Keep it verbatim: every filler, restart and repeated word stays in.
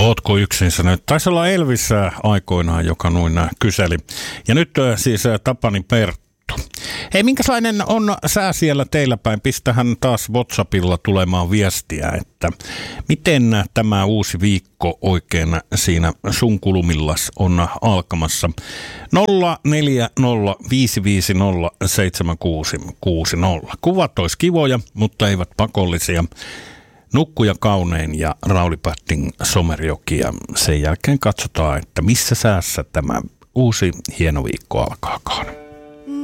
Ootko yksin sanonut? Taisi olla Elvis aikoinaan, joka noin kyseli. Ja nyt siis Tapani Perttu. Hei, minkälainen on sää siellä teillä päin? Pistähän taas WhatsAppilla tulemaan viestiä, että miten tämä uusi viikko oikein siinä sun kulmillas on alkamassa. nolla neljä nolla viisi viisi nolla seitsemän kuusi kuusi nolla. Kuvat olisi kivoja, mutta eivät pakollisia. Nukkuja kaunein ja Rauli Pättin Somerjoki, ja sen jälkeen katsotaan, että missä säässä tämä uusi hieno viikko alkaakaan.